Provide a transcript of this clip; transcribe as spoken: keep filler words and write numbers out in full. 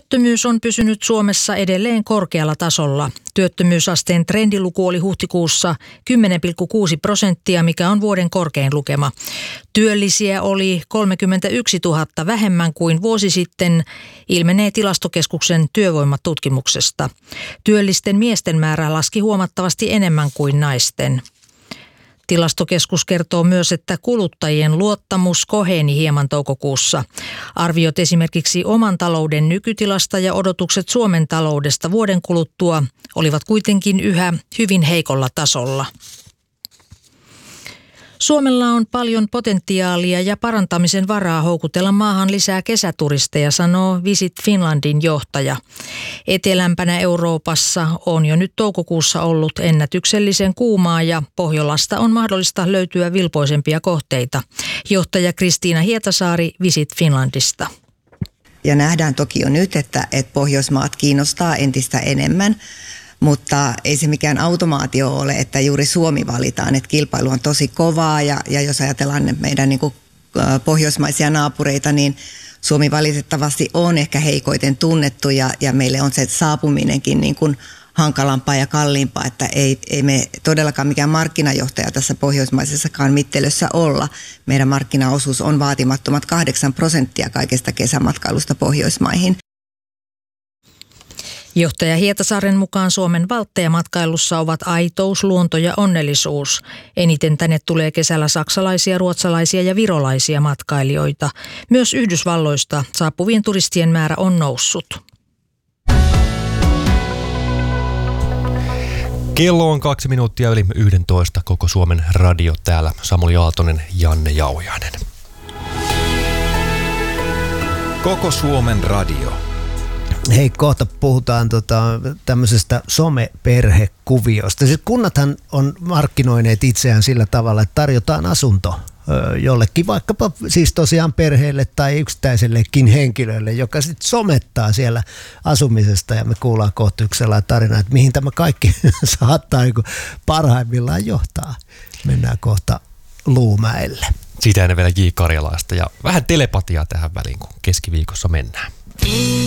Työttömyys on pysynyt Suomessa edelleen korkealla tasolla. Työttömyysasteen trendiluku oli huhtikuussa kymmenen pilkku kuusi prosenttia, mikä on vuoden korkein lukema. Työllisiä oli kolmekymmentäyksituhatta vähemmän kuin vuosi sitten, ilmenee Tilastokeskuksen työvoimatutkimuksesta. Työllisten miesten määrä laski huomattavasti enemmän kuin naisten. Tilastokeskus kertoo myös, että kuluttajien luottamus koheni hieman toukokuussa. Arviot esimerkiksi oman talouden nykytilasta ja odotukset Suomen taloudesta vuoden kuluttua olivat kuitenkin yhä hyvin heikolla tasolla. Suomella on paljon potentiaalia ja parantamisen varaa houkutella maahan lisää kesäturisteja, sanoo Visit Finlandin johtaja. Etelämpänä Euroopassa on jo nyt toukokuussa ollut ennätyksellisen kuumaa ja Pohjolasta on mahdollista löytyä vilpoisempia kohteita. Johtaja Kristiina Hietasaari Visit Finlandista. Ja nähdään toki jo nyt, että, että Pohjoismaat kiinnostaa entistä enemmän. Mutta ei se mikään automaatio ole, että juuri Suomi valitaan, että kilpailu on tosi kovaa ja, ja jos ajatellaan meidän niin kuin pohjoismaisia naapureita, niin Suomi valitettavasti on ehkä heikoiten tunnettu ja, ja meille on se saapuminenkin niin kuin hankalampaa ja kalliimpaa, että ei, ei me todellakaan mikään markkinajohtaja tässä pohjoismaisessakaan mittelössä olla. Meidän markkinaosuus on vaatimattomat kahdeksan prosenttia kaikesta kesämatkailusta Pohjoismaihin. Johtaja Hietasaaren mukaan Suomen valtteja matkailussa ovat aitous, luonto ja onnellisuus. Eniten tänne tulee kesällä saksalaisia, ruotsalaisia ja virolaisia matkailijoita. Myös Yhdysvalloista saapuvien turistien määrä on noussut. Kello on kaksi minuuttia yli yksitoista. Koko Suomen radio täällä. Samuli Aaltonen, Janne Jauhiainen. Koko Suomen radio. Hei, kohta puhutaan tota, tämmöisestä someperhekuviosta. Siis kunnathan on markkinoineet itseään sillä tavalla, että tarjotaan asunto ö, jollekin, vaikkapa siis tosiaan perheelle tai yksittäisellekin henkilölle, joka sitten somettaa siellä asumisesta. Ja me kuullaan kohta yksi sellainen tarina, että mihin tämä kaikki saattaa niin kuin parhaimmillaan johtaa. Mennään kohta Luumäelle. Siitä ennen vielä J. Karjalaista ja vähän telepatiaa tähän väliin, kun keskiviikossa mennään.